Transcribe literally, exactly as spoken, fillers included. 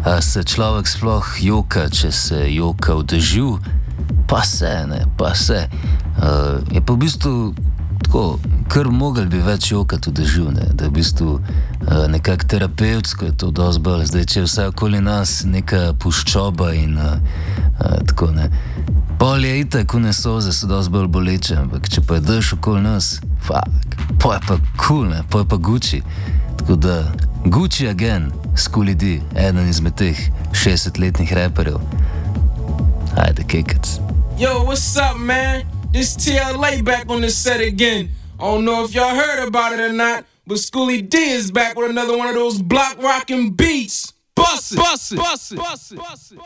A se človek sploh joka, če se joka v dežju? Pa se, ne, pa se. Uh, je pa v bistvu tako, kar mogel bi več jokati v dežju, ne, da v bistvu uh, nekako terapevtsko je to dosti bolj. Zdaj, če je vse okoli nas neka puščoba in uh, uh, tako, ne. Pol je itak, une soze so dosti bolj boleče, ampak če pa je dež okoli nas, fuck, po je pa cool, ne, po je pa Gucci. Tako da, Gucci again, Schoolly D, eden izmed teh šestdesetletnih raperjev. Ajde, kekec. Yo, what's up, man? This T L A back on the set again. I don't know if y'all heard about it or not, but Schoolly D is back with another one of those block rockin' beats. Bust it, bust it, bust it, bust it, bust it.